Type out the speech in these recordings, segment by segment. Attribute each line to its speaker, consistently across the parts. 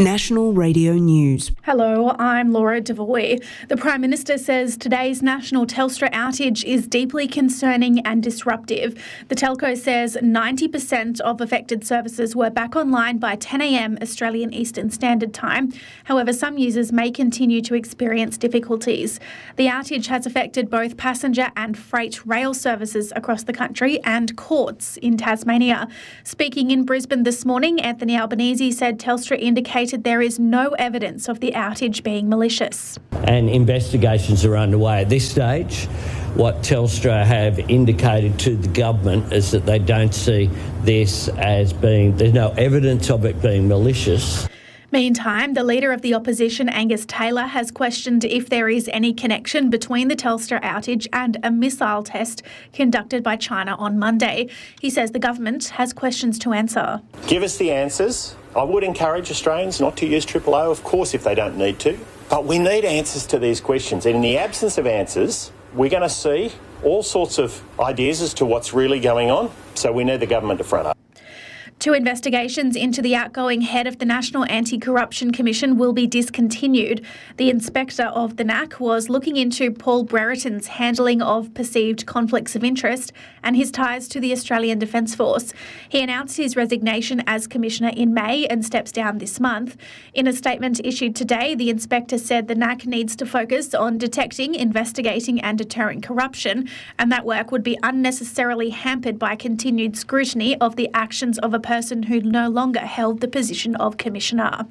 Speaker 1: National Radio News.
Speaker 2: Hello, I'm Laura Devoy. The Prime Minister says today's national Telstra outage is deeply concerning and disruptive. The telco says 90% of affected services were back online by 10 a.m. Australian Eastern Standard Time. However, some users may continue to experience difficulties. The outage has affected both passenger and freight rail services across the country and courts in Tasmania. Speaking in Brisbane this morning, Anthony Albanese said Telstra indicated there is no evidence of the outage being malicious.
Speaker 3: And investigations are underway. At this stage, what Telstra have indicated to the government is that they don't see this as being, there's no evidence of it being malicious.
Speaker 2: Meantime, the Leader of the Opposition, Angus Taylor, has questioned if there is any connection between the Telstra outage and a missile test conducted by China on Monday. He says the government has questions to answer.
Speaker 4: Give us the answers. I would encourage Australians not to use OOO, of course, if they don't need to. But we need answers to these questions. And in the absence of answers, we're going to see all sorts of ideas as to what's really going on. So we need the government to front up.
Speaker 2: Two investigations into the outgoing head of the National Anti-Corruption Commission will be discontinued. The inspector of the NAC was looking into Paul Brereton's handling of perceived conflicts of interest and his ties to the Australian Defence Force. He announced his resignation as Commissioner in May and steps down this month. In a statement issued today, the inspector said the NAC needs to focus on detecting, investigating and deterring corruption, and that work would be unnecessarily hampered by continued scrutiny of the actions of a person who no longer held the position of Commissioner.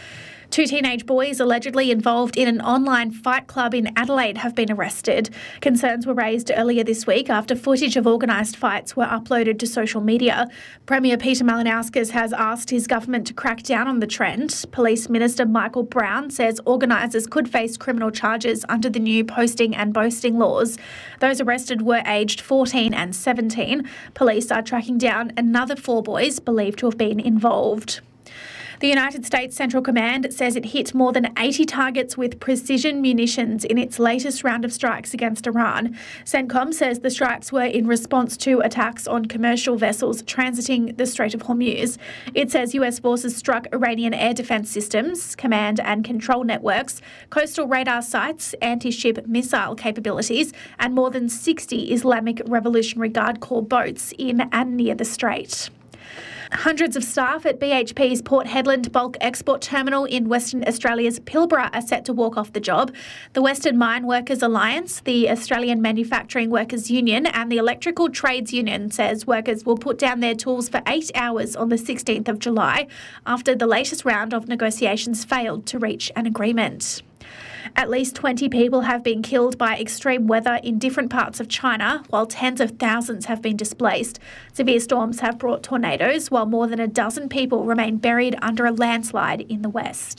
Speaker 2: Two teenage boys allegedly involved in an online fight club in Adelaide have been arrested. Concerns were raised earlier this week after footage of organised fights were uploaded to social media. Premier Peter Malinauskas has asked his government to crack down on the trend. Police Minister Michael Brown says organisers could face criminal charges under the new posting and boasting laws. Those arrested were aged 14 and 17. Police are tracking down another 4 boys believed to have been involved. The United States Central Command says it hit more than 80 targets with precision munitions in its latest round of strikes against Iran. CENTCOM says the strikes were in response to attacks on commercial vessels transiting the Strait of Hormuz. It says US forces struck Iranian air defence systems, command and control networks, coastal radar sites, anti-ship missile capabilities, and more than 60 Islamic Revolutionary Guard Corps boats in and near the strait. Hundreds of staff at BHP's Port Hedland bulk export terminal in Western Australia's Pilbara are set to walk off the job. The Western Mine Workers Alliance, the Australian Manufacturing Workers Union and the Electrical Trades Union says workers will put down their tools for 8 hours on the 16th of July after the latest round of negotiations failed to reach an agreement. At least 20 people have been killed by extreme weather in different parts of China, while tens of thousands have been displaced. Severe storms have brought tornadoes, while more than a dozen people remain buried under a landslide in the west.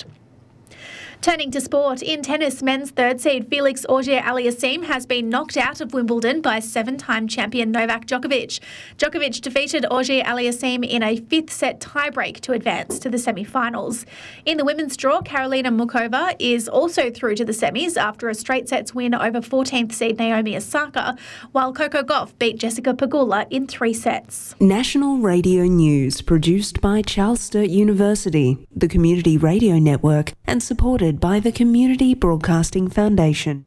Speaker 2: Turning to sport, in tennis, men's third seed Felix Auger-Aliassime has been knocked out of Wimbledon by 7-time champion Novak Djokovic. Djokovic defeated Auger-Aliassime in a 5th-set tiebreak to advance to the semi-finals. In the women's draw, Karolina Muchova is also through to the semis after a straight-sets win over 14th seed Naomi Osaka, while Coco Gauff beat Jessica Pegula in 3 sets.
Speaker 1: National Radio News, produced by Charles Sturt University, the Community Radio Network, and supported by the Community Broadcasting Foundation.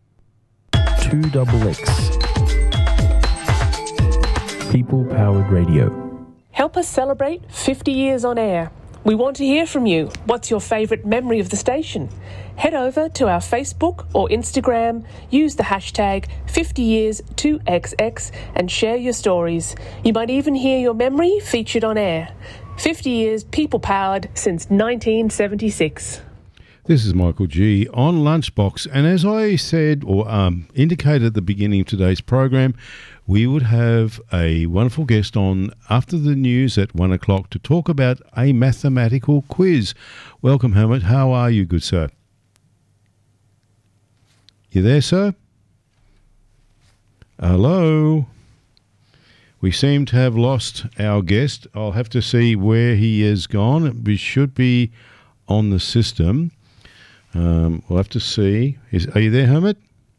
Speaker 5: 2XX People Powered Radio.
Speaker 6: Help us celebrate 50 years on air. We want to hear from you. What's your favourite memory of the station? Head over to our Facebook or Instagram, use the hashtag 50years2XX and share your stories. You might even hear your memory featured on air. 50 years people powered since 1976.
Speaker 7: This is Michael G. on Lunchbox, and as I said or indicated at the beginning of today's program, we would have a wonderful guest on after the news at 1 o'clock to talk about a mathematical quiz. Welcome, Hermit. How are you, good sir? You there, sir? Hello? We seem to have lost our guest. I'll have to see where he has gone. We should be on the system. We'll have to see. Are you there, Hermit?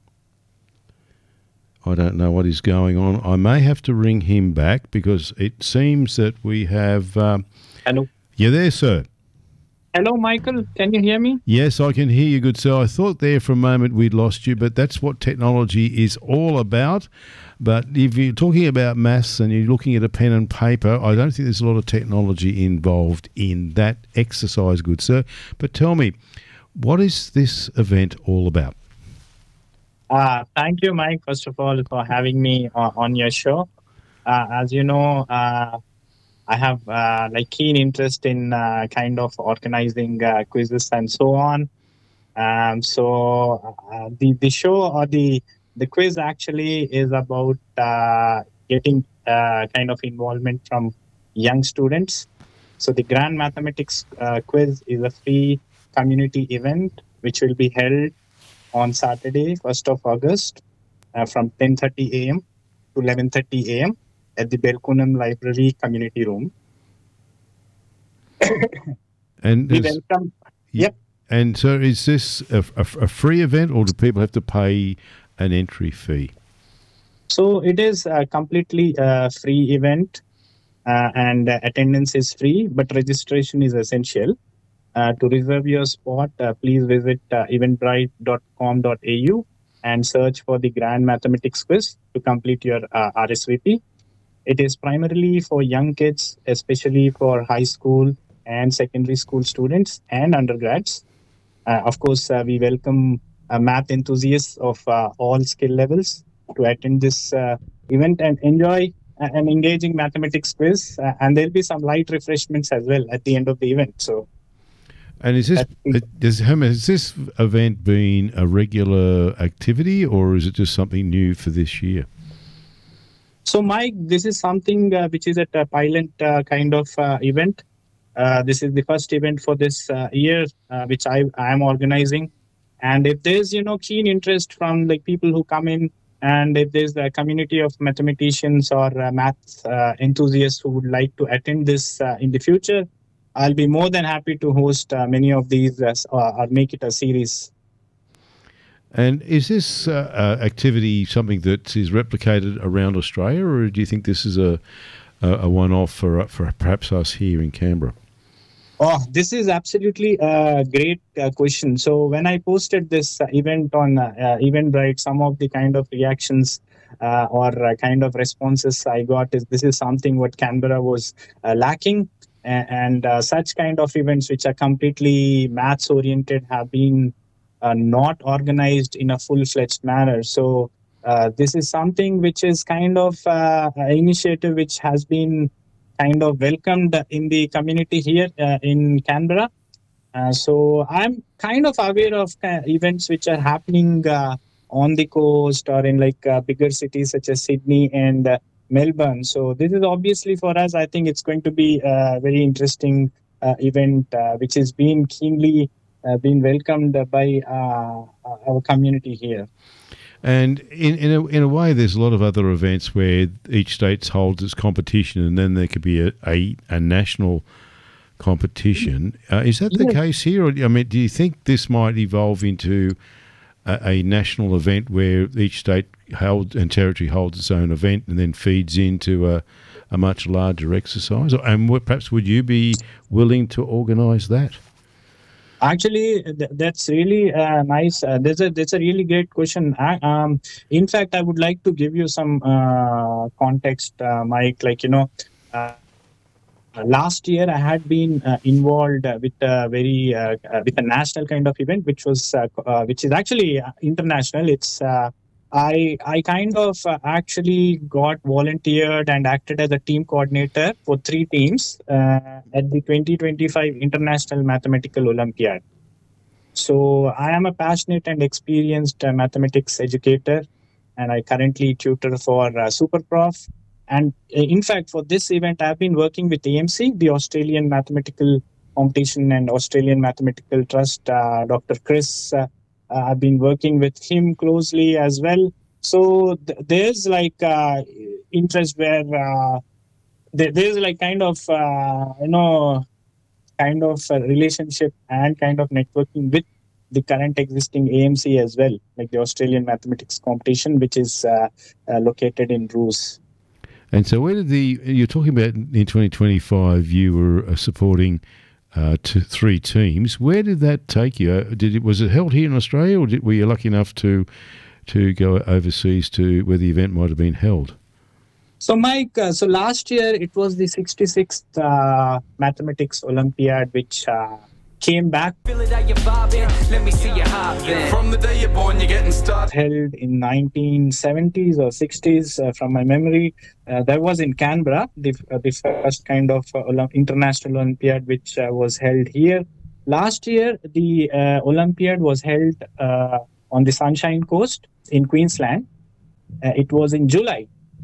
Speaker 7: I don't know what is going on. I may have to ring him back because it seems that we have...
Speaker 8: Hello.
Speaker 7: You there, sir?
Speaker 8: Hello, Michael. Can you hear me?
Speaker 7: Yes, I can hear you, good sir. I thought there for a moment we'd lost you, but that's what technology is all about. But if you're talking about maths and you're looking at a pen and paper, I don't think there's a lot of technology involved in that exercise, good sir. But tell me, what is this event all about?
Speaker 8: Thank you, Mike, first of all, for having me on your show. As you know, I have keen interest in kind of organizing quizzes and so on. The show or the quiz actually is about getting kind of involvement from young students. So the Grand Mathematics Quiz is a free community event which will be held on Saturday, 1st of August, from 10:30 a.m. to 11:30 a.m. at the Belkunam Library Community Room.
Speaker 7: And
Speaker 8: we welcome. Yep.
Speaker 7: And so, is this a free event, or do people have to pay an entry fee?
Speaker 8: So it is a completely free event, and attendance is free, but registration is essential. To reserve your spot, please visit eventbrite.com.au and search for the Grand Mathematics Quiz to complete your RSVP. It is primarily for young kids, especially for high school and secondary school students and undergrads. Of course, we welcome math enthusiasts of all skill levels to attend this event and enjoy an engaging mathematics quiz. And there'll be some light refreshments as well at the end of the event. So.
Speaker 7: And is this event been a regular activity, or is it just something new for this year?
Speaker 8: So, Mike, this is something which is at a pilot kind of event. This is the first event for this year, which I am organizing. And if there's, keen interest from people who come in, and if there's a community of mathematicians or math enthusiasts who would like to attend this in the future, I'll be more than happy to host many of these or make it a series.
Speaker 7: And is this activity something that is replicated around Australia, or do you think this is a one-off for perhaps us here in Canberra?
Speaker 8: Oh, this is absolutely a great question. So when I posted this event on Eventbrite, some of the kind of reactions or kind of responses I got is this is something what Canberra was lacking. And such kind of events which are completely maths oriented have been not organized in a full-fledged manner. So this is something which is kind of an initiative which has been kind of welcomed in the community here in Canberra. So I'm kind of aware of events which are happening on the coast or in bigger cities such as Sydney and Melbourne. So this is obviously for us, I think it's going to be a very interesting event which is being keenly been welcomed by our community here.
Speaker 7: And in a way, there's a lot of other events where each state holds its competition, and then there could be a national competition. Is that the case here? Or, I mean, do you think this might evolve into a national event where each state and territory holds its own event and then feeds into a much larger exercise? And perhaps would you be willing to organise that?
Speaker 8: Actually, that's really nice. That's a really great question. In fact, I would like to give you some context, Mike. Last year, I had been involved with a with a national kind of event, which is actually international. It's I kind of actually got volunteered and acted as a team coordinator for 3 teams at the 2025 International Mathematical Olympiad. So I am a passionate and experienced mathematics educator, and I currently tutor for SuperProf. And in fact, for this event, I've been working with AMC, the Australian Mathematical Competition and Australian Mathematical Trust, Dr. Chris. I've been working with him closely as well. So there's interest where there's kind of a relationship and kind of networking with the current existing AMC as well, like the Australian Mathematics Competition, which is located in Roos.
Speaker 7: And so where did you're talking about in 2025, you were supporting to 3 teams. Where did that take you? Was it held here in Australia, or were you lucky enough to go overseas to where the event might have been held?
Speaker 8: So, Mike, so last year it was the 66th Mathematics Olympiad, which came back. Let me see you from the day you're born, you're getting started. Held in 1970s or 60s, from my memory. That was in Canberra, the first kind of international Olympiad which was held here. Last year, the Olympiad was held on the Sunshine Coast in Queensland. It was in July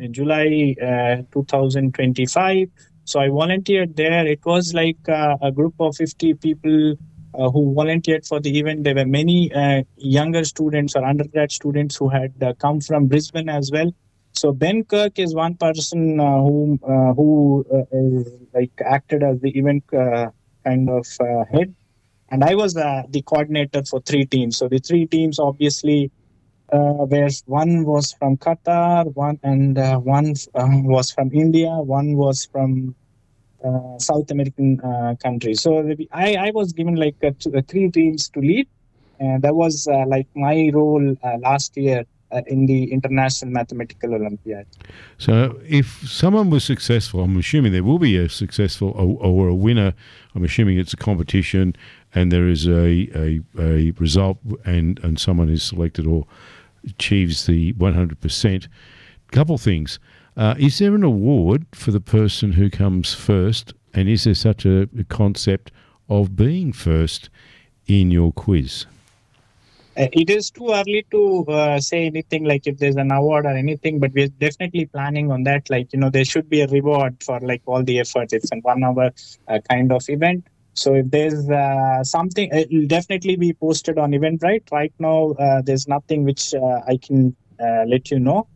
Speaker 8: 2025. So I volunteered there. It was like a group of 50 people who volunteered for the event. There were many younger students or undergrad students who had come from Brisbane as well. So Ben Kirk is one person who acted as the event kind of head. And I was the coordinator for 3 teams. So the 3 teams obviously where one was from Qatar, one was from India, one was from South American countries. So I was given like 3 teams to lead, and that was like my role last year in the International Mathematical Olympiad.
Speaker 7: So if someone was successful, I'm assuming there will be a successful or a winner. I'm assuming it's a competition and there is a result and someone is selected or achieves the 100%. Couple things. Is there an award for the person who comes first, and is there such a concept of being first in your quiz?
Speaker 8: It is too early to say anything like if there's an award or anything, but we're definitely planning on that. Like, there should be a reward for like all the effort. It's a 1 hour kind of event. So if there's something, it will definitely be posted on Eventbrite. Right now, there's nothing which I can let you know.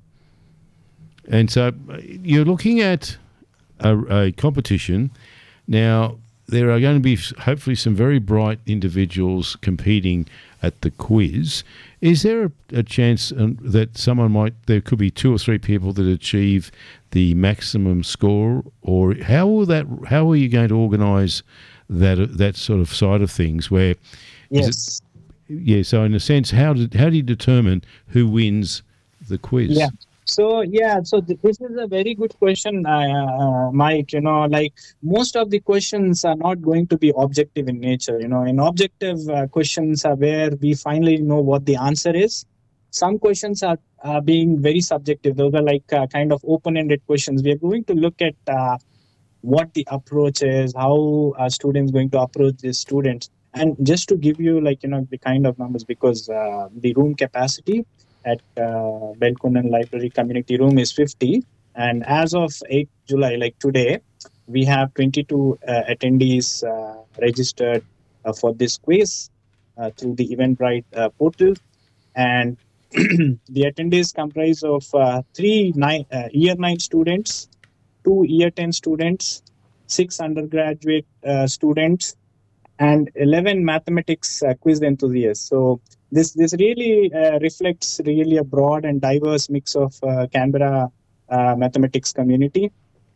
Speaker 7: And so you're looking at a competition. Now, there are going to be hopefully some very bright individuals competing at the quiz. Is there a chance that there could be 2 or 3 people that achieve the maximum score? Or how are you going to organise that sort of side of things where...
Speaker 8: Yes.
Speaker 7: So in a sense, how do you determine who wins the quiz?
Speaker 8: Yeah. So this is a very good question, Mike. Like most of the questions are not going to be objective in nature. In objective questions are where we finally know what the answer is. Some questions are being very subjective. Those are like kind of open-ended questions. We are going to look at what the approach is, how a student is going to approach these students. And just to give you the kind of numbers, because the room capacity at Belconnen Library Community Room is 50. And as of 8 July, like today, we have 22 attendees registered for this quiz through the Eventbrite portal. And the attendees comprise of 3 Year 9 students, 2 Year 10 students, 6 undergraduate students, and 11 mathematics quiz enthusiasts. So this really reflects really a broad and diverse mix of Canberra mathematics community.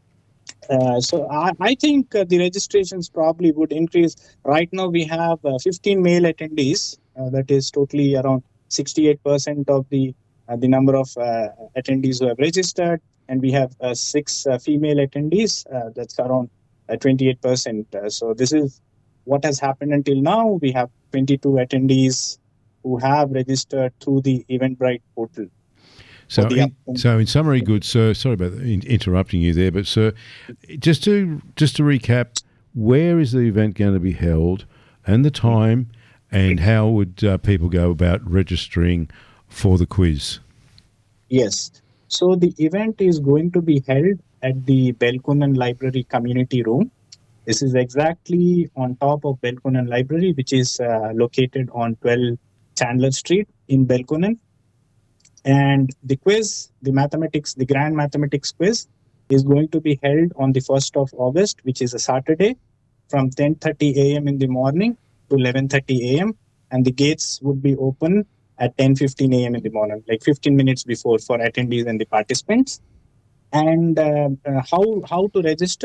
Speaker 8: So I think the registrations probably would increase. Right now we have 15 male attendees. That is totally around 68% of the number of attendees who have registered. And we have 6 female attendees. That's around 28%. So this is what has happened until now. We have 22 attendees who have registered through the Eventbrite portal.
Speaker 7: So in summary, good sir, sorry about interrupting you there, but sir, just to recap, where is the event going to be held and the time, and how would people go about registering for the quiz?
Speaker 8: Yes. So the event is going to be held at the Belconnen Library Community Room. This is exactly on top of Belconnen Library, which is located on 12 Chandler Street in Belconnen. And the quiz, the Grand Mathematics Quiz, is going to be held on the 1st of August, which is a Saturday, from 10:30 a.m. in the morning to 11:30 a.m. And the gates would be open at 10:15 a.m. in the morning, like 15 minutes before, for attendees and the participants. And how to register?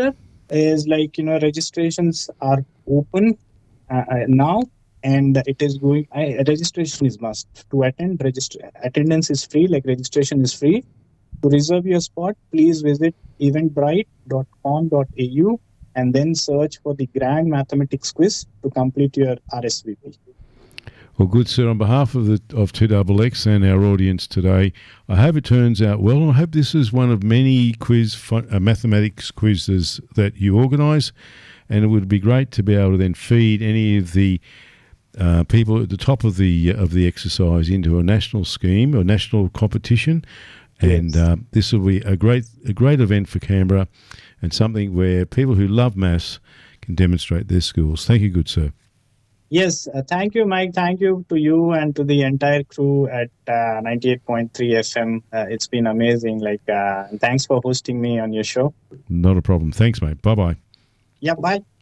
Speaker 8: is like, registrations are open now, and it is going. Registration is must to attend. Attendance is free. Like registration is free. To reserve your spot, please visit eventbrite.com.au and then search for the Grand Mathematics Quiz to complete your RSVP.
Speaker 7: Well, good, sir. On behalf of 2XX and our audience today, I hope it turns out well, and I hope this is one of many mathematics quizzes that you organise, and it would be great to be able to then feed any of the people at the top of the exercise into a national scheme or national competition, and this will be a great event for Canberra, and something where people who love maths can demonstrate their skills. Thank you, good sir.
Speaker 8: Yes, thank you, Mike. Thank you to you and to the entire crew at 98.3 FM. It's been amazing. Thanks for hosting me on your show.
Speaker 7: Not a problem. Thanks, mate. Bye-bye.
Speaker 8: Yeah, bye.